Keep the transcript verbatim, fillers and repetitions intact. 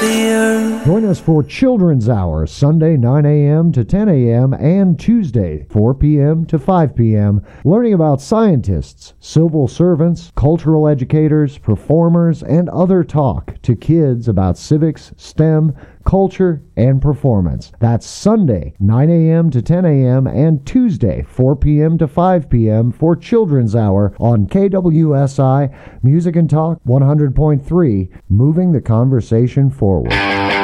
the earth. Join us for Children's Hour, Sunday nine a.m. to ten a.m. and Tuesday four p.m. to five p.m. learning about scientists, civil servants, cultural educators, performers, and other talk to kids about civics, STEM, culture, and performance. That's Sunday nine a.m. to ten a.m. and Tuesday four p.m. to five p.m. for Children's Hour on K W S I Music and Talk one hundred point three, moving the conversation forward.